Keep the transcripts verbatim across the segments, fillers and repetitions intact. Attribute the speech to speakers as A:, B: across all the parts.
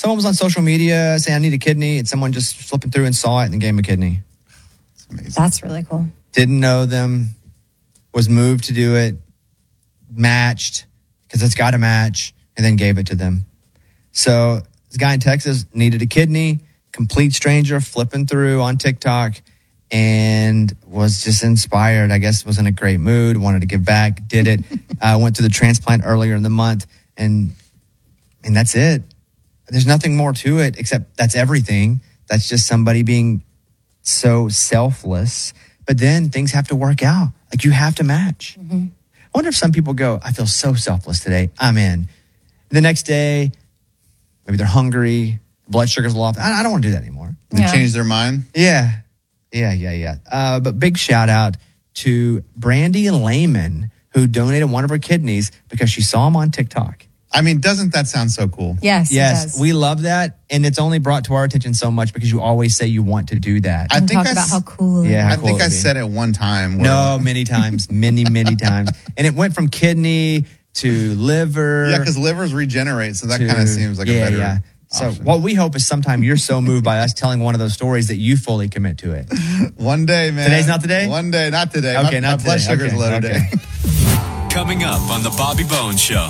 A: Someone was on social media saying, I need a kidney, and someone just flipping through and saw it and gave him a kidney.
B: That's amazing.
C: That's really cool.
A: Didn't know them, was moved to do it, matched, because it's got to match, and then gave it to them. So this guy in Texas needed a kidney, complete stranger, flipping through on TikTok, and was just inspired. I guess was in a great mood, wanted to give back, did it. uh, went to the transplant earlier in the month, and and that's it. There's nothing more to it except that's everything. That's just somebody being so selfless. But then things have to work out. Like you have to match. Mm-hmm. I wonder if some people go, I feel so selfless today. I'm in. The next day, maybe they're hungry, blood sugar's low. I, I don't want to do that anymore.
B: They
C: Yeah.
B: change their mind?
A: Yeah. Yeah, yeah, yeah. Uh, but big shout out to Brandy Lehman, who donated one of her kidneys because she saw him on TikTok.
B: I mean, doesn't that sound so cool?
C: Yes, it
A: Yes,
C: does.
A: we love that. And it's only brought to our attention so much because you always say you want to do that.
B: I
C: And
B: think
C: talk
B: I
C: about
B: s-
C: how cool.
A: Yeah,
C: it
A: how
B: I
A: cool
B: think
A: it
B: I
A: would be.
B: said it one time. Where,
A: No, many times, many, many times. And it went from kidney to liver.
B: Yeah, because livers regenerate, so that
A: to-
B: kind of seems like
A: yeah,
B: a better
A: yeah. So
B: option.
A: what we hope is sometime you're so moved by us telling one of those stories that you fully commit to it.
B: One day, man.
A: Today's not the day?
B: One day, not today.
A: Okay,
B: my,
A: not
B: my blood
A: today.
B: sugar's
A: Okay,
B: low
A: okay.
B: today.
D: Coming up on the Bobby Bones Show.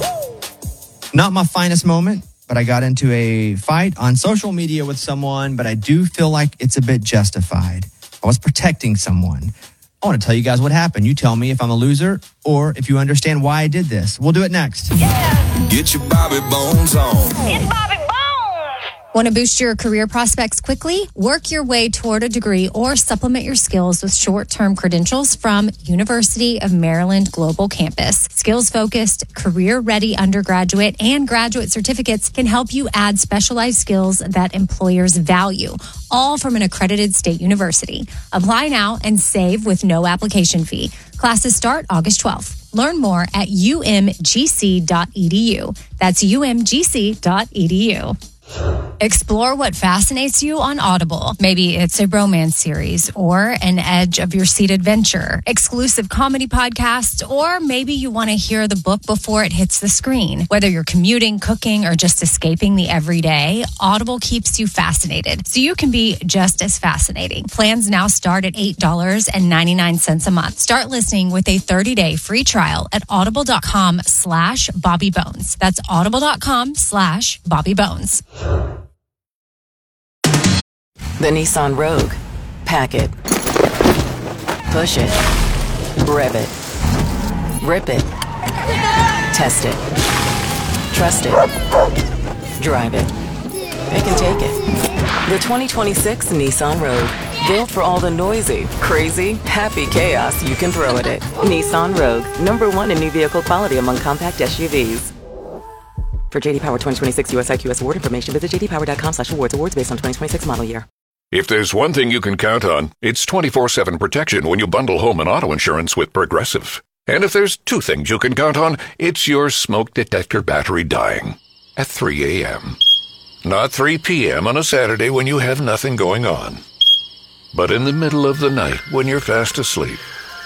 A: Not my finest moment, but I got into a fight on social media with someone, but I do feel like it's a bit justified. I was protecting someone. I want to tell you guys what happened. You tell me if I'm a loser or if you understand why I did this. We'll do it next.
D: Get your Bobby Bones on.
E: It's Bobby Bones.
C: Want to boost your career prospects quickly? Work your way toward a degree or supplement your skills with short-term credentials from University of Maryland Global Campus. Skills-focused, career-ready undergraduate and graduate certificates can help you add specialized skills that employers value, all from an accredited state university. Apply now and save with no application fee. Classes start August twelfth. Learn more at u m g c dot e d u. That's u m g c dot e d u. Explore what fascinates you on Audible. Maybe it's a romance series or an edge of your seat adventure, exclusive comedy podcasts, or maybe you want to hear the book before it hits the screen. Whether you're commuting, cooking, or just escaping the everyday, Audible keeps you fascinated, so you can be just as fascinating. Plans now start at eight dollars and ninety-nine cents a month. Start listening with a thirty-day free trial at audible.com slash Bobby Bones. That's audible.com slash Bobby Bones.
F: The Nissan Rogue. Pack it. Push it. Rev it. Rip it. Test it. Trust it. Drive it. Pick and take it. The twenty twenty-six Nissan Rogue. Built for all the noisy, crazy, happy chaos you can throw at it. Nissan Rogue. Number one in new vehicle quality among compact S U Vs. For J D Power twenty twenty-six U S I Q S award information, visit j d power dot com slash awards. Awards based on twenty twenty-six model year.
G: If there's one thing you can count on, it's twenty-four seven protection when you bundle home and auto insurance with Progressive. And if there's two things you can count on, it's your smoke detector battery dying at three a.m. Not three p.m. on a Saturday when you have nothing going on, but in the middle of the night when you're fast asleep.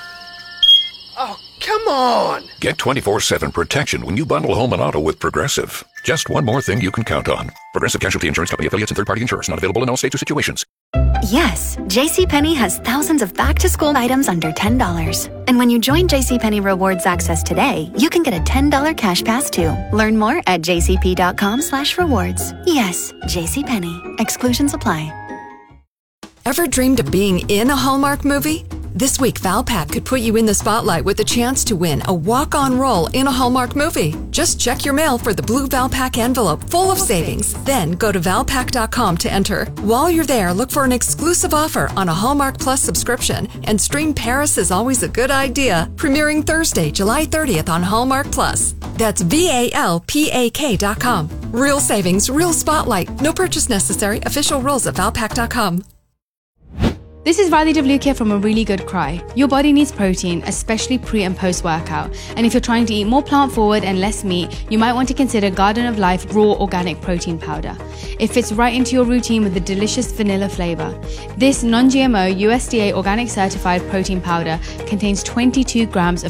H: Oh, come on!
G: Get twenty-four seven protection when you bundle home and auto with Progressive. Just one more thing you can count on. Progressive Casualty Insurance Company affiliates and third-party insurers. Not available in all states or situations.
I: Yes, JCPenney has thousands of back-to-school items under ten dollars. And when you join JCPenney Rewards Access today, you can get a ten dollars cash pass too. Learn more at jcp.com slash rewards. Yes, JCPenney. Exclusions apply.
J: Ever dreamed of being in a Hallmark movie? This week, Valpak could put you in the spotlight with a chance to win a walk-on role in a Hallmark movie. Just check your mail for the blue Valpak envelope full of savings. Then go to valpak dot com to enter. While you're there, look for an exclusive offer on a Hallmark Plus subscription and stream Paris is Always a Good Idea, premiering Thursday, July thirtieth on Hallmark Plus. That's V A L P A K dot com. Real savings, real spotlight. No purchase necessary. Official rules at valpak dot com.
K: This is Radhi Devlukia from A Really Good Cry. Your body needs protein, especially pre and post workout. And if you're trying to eat more plant forward and less meat, you might want to consider Garden of Life Raw Organic Protein Powder. It fits right into your routine with a delicious vanilla flavor. This non G M O U S D A organic certified protein powder contains twenty-two grams of